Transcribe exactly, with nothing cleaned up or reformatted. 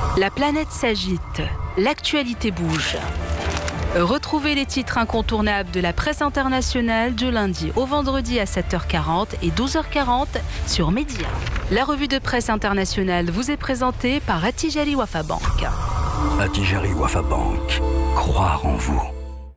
La planète s'agite, l'actualité bouge. Retrouvez les titres incontournables de la presse internationale du lundi au vendredi à sept heures quarante et douze heures quarante sur Média. La revue de presse internationale vous est présentée par Attijari Wafa Bank. Attijari Wafa Bank. Croire en vous.